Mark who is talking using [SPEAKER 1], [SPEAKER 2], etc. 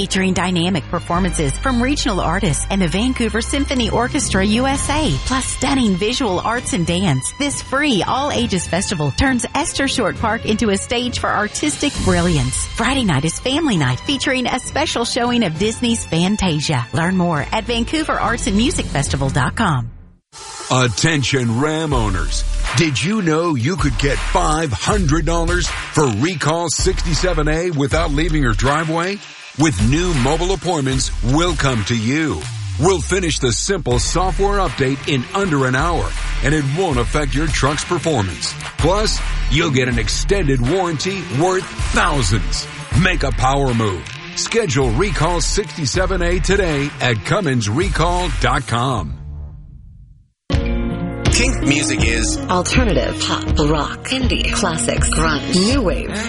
[SPEAKER 1] featuring dynamic performances from regional artists and the Vancouver Symphony Orchestra USA, plus stunning visual arts and dance. This free all-ages festival turns Esther Short Park into a stage for artistic brilliance. Friday night is family night, featuring a special showing of Disney's Fantasia. Learn more at VancouverArtsAndMusicFestival.com.
[SPEAKER 2] Attention Ram owners. Did you know you could get $500 for Recall 67A without leaving your driveway? With new mobile appointments, we'll come to you. We'll finish the simple software update in under an hour, and it won't affect your truck's performance. Plus, you'll get an extended warranty worth thousands. Make a power move. Schedule Recall 67A today at CumminsRecall.com.
[SPEAKER 3] Kink music is
[SPEAKER 4] alternative, pop, rock, indie, classics, grunge, new wave,